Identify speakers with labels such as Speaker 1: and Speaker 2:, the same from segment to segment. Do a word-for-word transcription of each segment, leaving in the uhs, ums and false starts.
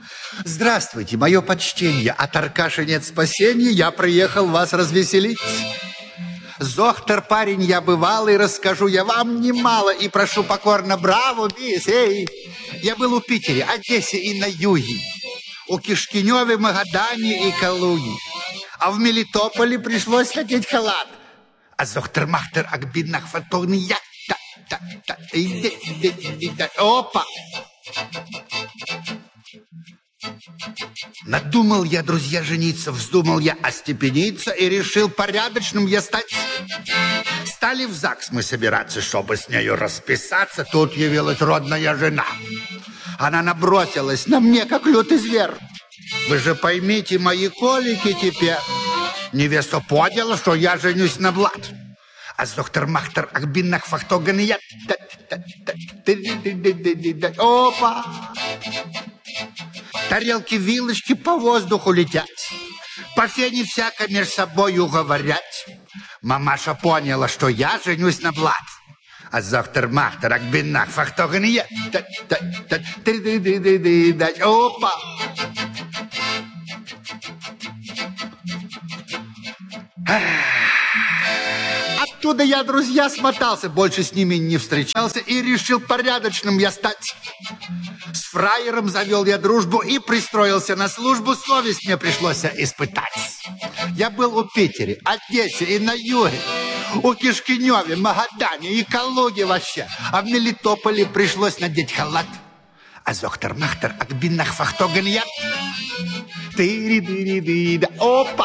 Speaker 1: Здравствуйте, мое почтение. От Аркаши нет спасения, я приехал вас развеселить. Зохтер парень я бывалый, расскажу я вам немало. И прошу покорно, браво, мисс, эй. Я был у Питере, Одессе и на юге. У Кишкиневе, Магадане и Калуги. А в Мелитополе пришлось надеть халат. А зохтер-махтер акбиднах фотогный я. Опа! Надумал я, друзья, жениться, вздумал я остепениться и решил порядочным я стать. Стали в ЗАГС мы собираться, чтобы с нею расписаться. Тут явилась родная жена. Она набросилась на мне, как лютый зверь. Вы же поймите мои колики теперь. Невеста поняла, что я женюсь на Влад. А зохтер-махтер акбиннах фахтоган я. Опа! Тарелки, вилочки по воздуху летят. По фене всяко между собою говорят. Мамаша поняла, что я женюсь на Влад. А зохтер-махтер акбиннах фахтоган я. Опа! Оттуда я, друзья, смотался, больше с ними не встречался и решил порядочным я стать. С фраером завел я дружбу и пристроился на службу, совесть мне пришлось испытать. Я был у Питере, Одессе и на юге, у Кишкиневе, Магадане и Калуге вообще, а в Мелитополе пришлось надеть халат. А зохтер-махтер акбиннах фахтоган я. Ты-ри-ды-ри-ды-да, опа!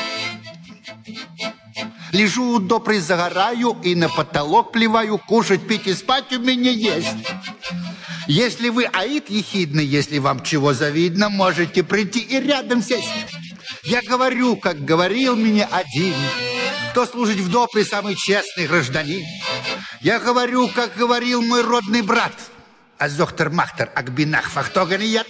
Speaker 1: Лежу у допры, загораю и на потолок плеваю. Кушать, пить и спать у меня есть. Если вы аид ехидный, если вам чего завидно, можете прийти и рядом сесть. Я говорю, как говорил мне один, кто служит в допре самый честный гражданин. Я говорю, как говорил мой родный брат. А зохтер-махтер акбинах фахтоган я.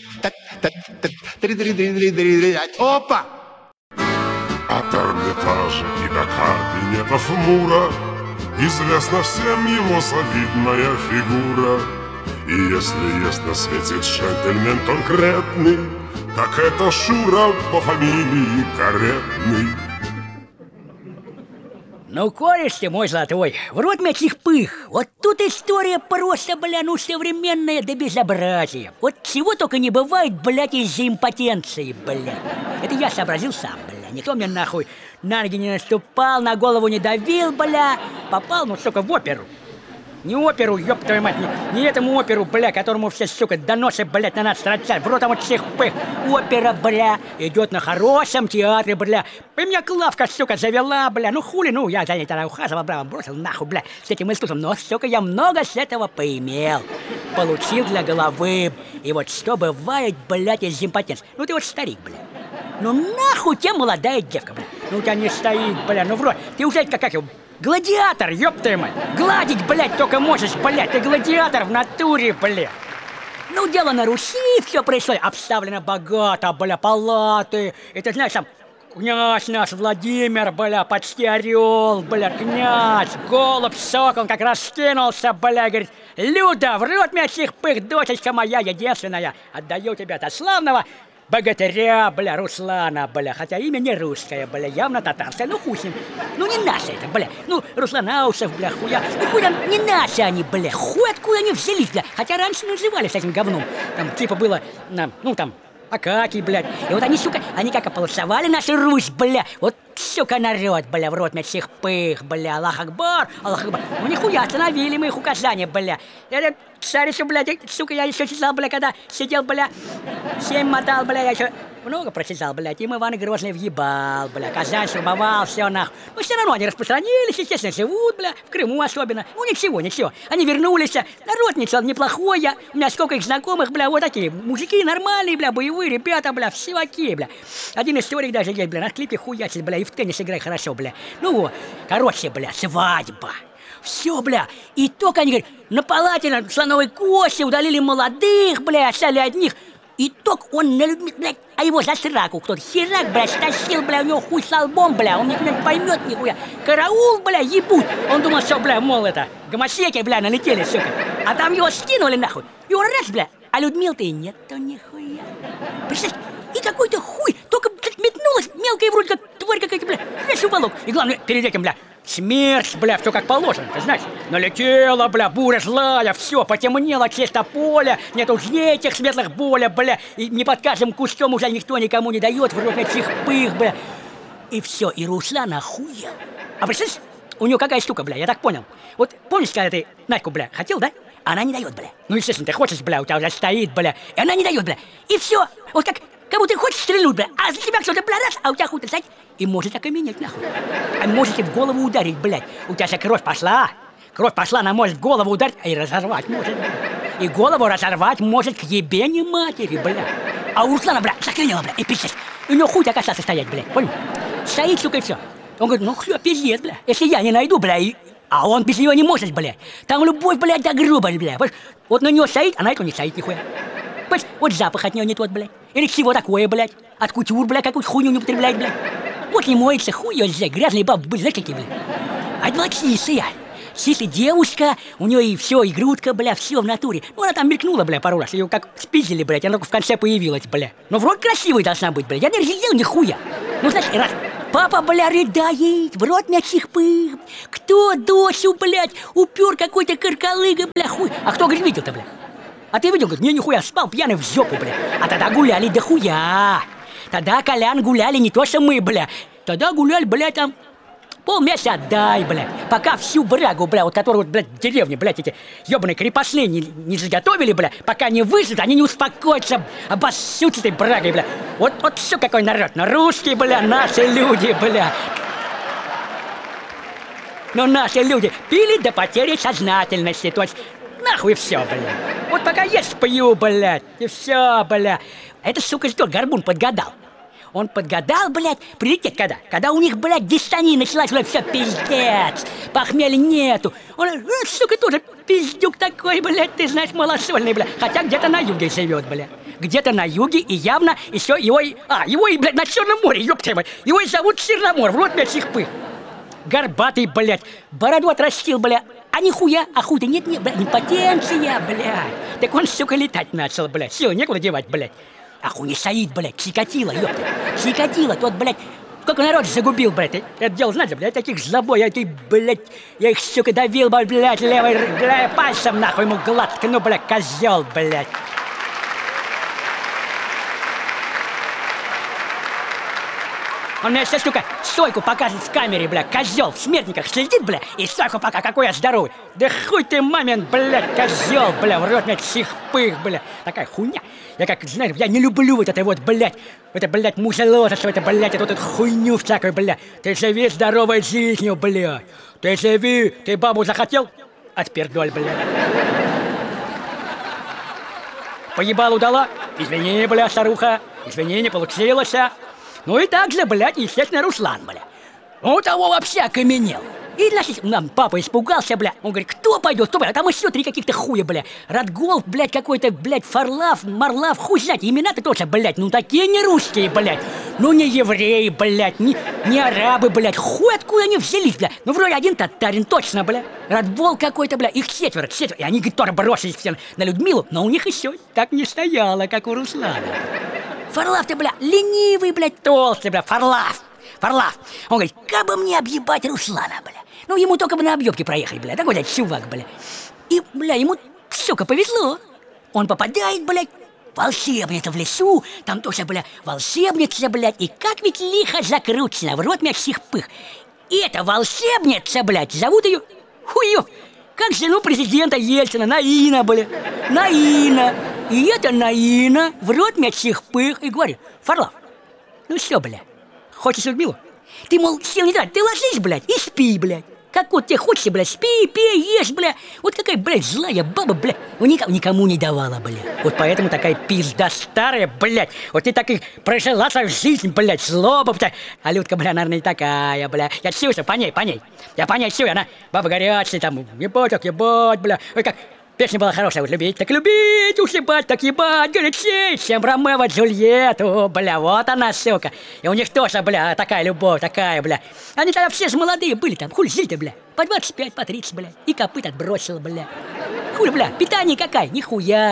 Speaker 1: Опа!
Speaker 2: От Эрмитажа и до кабинетов Мура известна всем его солидная фигура. И если есть на свете джентльмен конкретный, так это Шура по фамилии Каретный.
Speaker 3: Ну, кореш ты мой золотой, в рот мячих пых. Вот тут история просто, бля, ну, современная до безобразия. Вот чего только не бывает, блядь, из-за импотенции, бля. Это я сообразил сам, бля. Никто мне нахуй на ноги не наступал, на голову не давил, бля. Попал, ну, сука, в оперу. Не оперу, ёб твою мать, не, не этому оперу, бля, которому все, сука, доносы, блядь, на нас строчат. В рот там вот всех пых. Опера, бля, идет на хорошем театре, бля. И меня Клавка, сука, завела, бля. Ну хули, ну, я за ней тогда ухаживал, бля, бросил нахуй, бля, с этим искусством. Но, сука, я много с этого поимел. Получил для головы. И вот что бывает, блядь, из импотенции. Ну ты вот старик, бля. Ну нахуй тебе молодая девка, бля. Ну у тебя не стоит, бля, ну в рот. Ты уже как, как его... Гладиатор, ёб твою мать! Гладить, блядь, только можешь, блядь! Ты гладиатор в натуре, блядь! Ну, дело на Руси, все пришло, обставлено богато, бля, палаты. И ты знаешь, там, князь наш Владимир, бля, почти орел, бля, князь, голубь, сокол, как раскинулся, бля, говорит: Люда, в рот мячих пых, дочечка моя единственная, отдаю тебя до славного богатыря, бля, Руслана, бля, хотя имя не русское, бля, явно татарское, ну хуй с ним, ну не наше это, бля, ну Русланаусов, бля, хуя, ну хуй там, не наши они, бля, хуй откуда они взялись, бля, хотя раньше назывались этим говном, там типа было, ну там, Акакий, блядь, и вот они, сука, они как ополосовали нашу Русь, бля, вот, сука, народ, бля, в рот мячих пых, бля, Аллах Акбар, Аллах Акбар, ну нихуя, остановили мы их указания, бля, это, царь еще, блядь, сука, я еще читал, бля, когда сидел, бля, семь мотал, бля, я еще много прочитал, блядь, им Иван Грозный въебал, бля, Казань штурмовал, все нахуй, но все равно они распространились, естественно, живут, бля, в Крыму особенно, ну ничего, ничего, они вернулись, народ ничего неплохой, я, у меня сколько их знакомых, бля, вот такие, мужики нормальные, бля, боевые ребята, бля, все окей, бля, один историк даже есть, бля, на клипе хуячит, бля, и в теннис играет хорошо, бля, ну, короче, бля, свадьба. Все, бля, и только они, говорят, на палате на слоновой кости удалили молодых, бля, оставили одних. И только он на людьми, блядь, а его за сраку кто-то херак, блядь, стащил, бля, у него хуй с лбом, бля, он никуда не поймет нихуя. Караул, бля, ебут. Он думал, что, бля, мол, это, гомосеки, бля, налетели, сука. А там его скинули, нахуй. И он раз, бля, А Людмил-то и нет-то нихуя. Представляешь, и какой-то хуй, только, блядь, метнулась мелкая вроде как тварь какая-то, бля, хрясь уволок. И главное, перед этим, бля, смерть, бля, все как положено, ты знаешь. Налетела, бля, буря злая, все, потемнело чисто поле, нет уж этих светлых боля, бля, и не под каждым кустом уже никто никому не дает, вроде этих пых, бля. И все, и Руслан охуел. А представляешь, у него какая штука, бля, я так понял. Вот помнишь, когда ты Надьку, бля, хотел, да? Она не дает, бля. Ну, естественно, ты хочешь, бля, у тебя уже стоит, бля, и она не дает, бля. И все, вот как, как будто ты хочешь стрельнуть, бля, а за тебя кто-то, бля, раз, а у тебя хуй-то, знаете, и может окаменеть, нахуй. А можете в голову ударить, блядь. У тебя же кровь пошла. Кровь пошла, она может в голову ударить, и разорвать может, бля. И голову разорвать может к ебени матери, бля. А у Руслана, бля, заклинило, бля, и пиздец. У него хуй так остался стоять, бля, понял? Стоит, сука, и все. Он говорит, ну, все, пиздец, бля. Если я не найду, бля, и... А он без нее не может, блядь. Там любовь, блядь, да грубость, блядь. Вот на нее стоит, а на эту не стоит нихуя. Вот запах от нее не тот, блядь. Или чего такое, блядь. От кутюр, блядь, какую-то хуйню не употребляет, блядь. Вот не моется, хуй ее здесь, грязные бабы были, знаете, какие, блядь. А это была чистая. Чистая девушка, у нее и все, и грудка, бля, все в натуре. Ну, она там мелькнула, бля, пару раз. Ее как спиздили, блядь, она только в конце появилась, бля. Но вроде красивой должна быть, блядь. Я не разглядел нихуя. Ну, значит, раз... Папа, бля, рыдает, в рот мячих пых. Кто Досю, блядь, упер какой-то каркалыга, бля, хуй. А кто, говорит, видел-то, бля? А ты видел, говорит, не, нихуя, спал пьяный в жопу, бля. А тогда гуляли до хуя. Тогда, Колян, гуляли не то, что мы, бля. Тогда гуляли, бля, там полмесяца отдай, бля. Пока всю брагу, бля, вот которую, вот, блядь, в деревне, блядь, эти ебаные крепостные не, не заготовили, бля, пока не выживут, они не успокоятся, обоссутся этой брагой, бля. Вот, вот все какой народ, ну, русские, бля, наши люди, бля. Но наши люди пили до потери сознательности, то есть нахуй все, бля. Вот пока есть пью, блядь, и все, бля. Это, сука, что, горбун подгадал. Он подгадал, блядь, прилететь когда? Когда у них, блядь, дистания началась, блядь, все, пиздец, похмелья нету. Он, э, сука, тоже пиздюк такой, блядь, ты знаешь, малосольный, блядь. Хотя где-то на юге живет, блядь. Где-то на юге, и явно еще его, и, а, его, и, блядь, на Черном море, ёпта, блядь. Его и зовут Черномор, в рот мячих пых. Горбатый, блядь, бороду отрастил, блядь. А нихуя, а хуй-то нет-нет, блядь, импотенция, блядь. Так он, сука, летать начал, блядь, сил некуда девать, блядь. А хуй не стоит, блядь, Чикатило, ёпта. Чикатило, тот, блядь, сколько народ загубил, блядь. Это дело, знаете, блядь, таких злобой, я ты, блядь, я их, сука, давил, блядь, левой, блядь, пальцем, нахуй, ему гладко, ну, блядь, козел, блядь. Он мне сейчас, сука, стойку покажет в камере, бля, козел, в смертниках следит, бля, и стойку пока, какой я здоровый. Да хуй ты, мамин, блядь, козел, бля, в рот мне чихпых, бля. Такая хуйня. Я как, знаешь, я не люблю вот это вот, блядь, это, блядь, мусолотство, это, блядь, это вот эту хуйню всякую, блядь. Ты живи здоровой жизнью, блядь. Ты живи, ты бабу захотел? Отпердоль, блядь. Поебалу дала? Извини, бля, старуха, извини, не получилось, а. Ну и так же, блядь, естественно, Руслан, бля. Он того вообще окаменел. И, значит, нам папа испугался, бля. Он говорит, кто пойдет, кто пойдет? А там еще три каких-то хуя, бля. Радгол, блядь, какой-то, блядь, Фарлав, Марлав, хуй знать. Имена-то тоже, блядь, ну такие не русские, блядь. Ну не евреи, блядь, не, не арабы, блядь. Хуй откуда они взялись, бля. Ну вроде один татарин, точно, бля. Радгол какой-то, бля. Их четверо, четверо. И они, говорит, тоже бросились все на Людмилу. Но у них еще так не стояло, как у Руслана. Фарлав ты, бля, ленивый, блядь, толстый, бля, Фарлав. Фарлав. Он говорит, как бы мне объебать Руслана, бля. Ну, ему только бы на объебке проехать, бля. Такой, блядь, чувак, бля. И, бля, ему, сука, повезло. Он попадает, блядь, в волшебницу в лесу. Там тоже, бля, волшебница, блядь. И как ведь лихо закручено, в рот мячих пых. И эта волшебница, блядь, зовут ее Хуёв. Как жену президента Ельцина, Наина, бля. Наина. И это Наина в рот мячих пых. И говорит, Фарлав, ну что, бля, хочешь Людмилу? Ты, мол, сил не трать, ты ложись, блядь, и спи, блядь. Как вот тебе хочется, блядь, спи, пей, ешь, бля. Вот какая, блядь, злая баба, блядь. Никому, никому не давала, блядь. Вот поэтому такая пизда старая, блядь. Вот ты так и прожила свою жизнь, блядь, злоба, блядь. А Людка, бля, наверное, не такая, бля. Я чувствую, по ней, по ней. Я по ней чую, она баба горячая, там, ебать, так ебать, бля. Ой, как... Песня была хорошая, вот любить, так любить, уж ебать, так ебать, горячей, чем Ромео Джульетту, бля, вот она, сука. И у них тоже, бля, такая любовь, такая, бля. Они тогда все же молодые были там, хули жили-то, бля, по двадцать пять, по тридцать, бля, и копыт отбросил, бля. Хули, бля, питание какая, нихуя.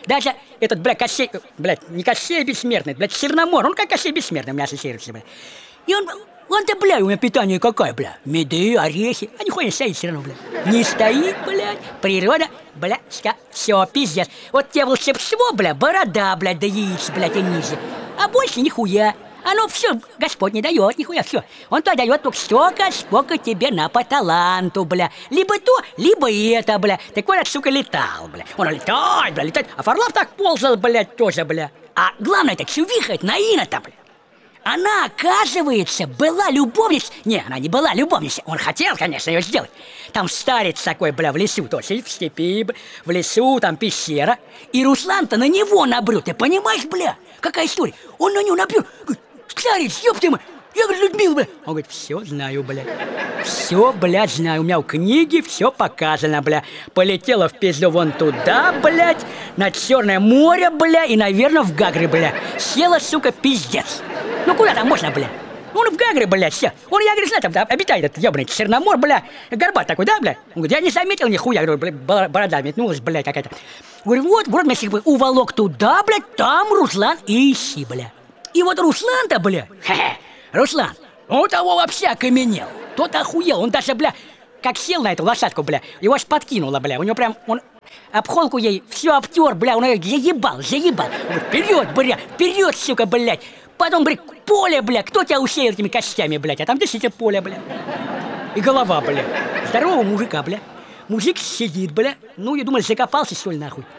Speaker 3: Даже этот, бля, Кощей, блядь, не Кощей Бессмертный, блядь, Черномор, он как Кощей Бессмертный у меня ассоциируется, блядь. И он, он-то, бля, у меня питание какое, бля, меды, орехи, а нихуя не стоит все равно, бля. Не стоит, блядь, природа, бля, все, пиздец. Вот тебе волшебство, бля, борода, блядь, да яиц, блядь, и ниже. А больше нихуя. Оно все, Господь не дает, нихуя, все. Он то дает только столько, сколько тебе на по таланту, бля. Либо то, либо это, бля. Так вот, этот, сука, летал, бля. Он летает, бля, летает. А Фарлав так ползал, блядь, тоже, бля. А главное, это чувиха, это Наина-то, бля. Она, оказывается, была любовницей. Не, она не была любовницей. Он хотел, конечно, ее сделать. Там старец такой, бля, в лесу, то есть в степи, в лесу, там пещера. И Руслан-то на него набрел. Ты понимаешь, бля? Какая история? Он на него набрел. Говорит, старец, ёб ты мой. Я говорю, Людмила, бля. Он говорит, все знаю, бля. Все, блядь, знаю. У меня в книге все показано, бля. Полетела в пизду вон туда, блядь, на Черное море, бля, и, наверное, в Гагры, бля. Села, сука, пиздец. Ну куда там можно, бля? Он в Гагре, блядь, все. Он, я говорю, знаю, там да, обитает этот ебаный Черномор, бля. Горбат такой, да, бля? Он говорит, я не заметил нихуя. Говорю, бля, борода метнулась, блядь, какая-то. Говорю, вот, вот, если бы уволок туда, блядь, там Руслан и ищи, бля. И вот Руслан-то, бля, хе-хе, Руслан, он того вообще окаменел. Тот охуел, он даже, бля, как сел на эту лошадку, бля, его аж подкинуло, бля. У него прям, он об холку ей все обтер, бля, он ее заебал, заебал. Он говорит, вперед, бля, вперед, сука, блядь. Потом, блядь, поле, бля, кто тебя усеял этими костями, блядь? А там действительно поле, бля. И голова, бля. Здорового мужика, бля. Мужик сидит, бля. Ну, я думаю, закопался, что ли, нахуй.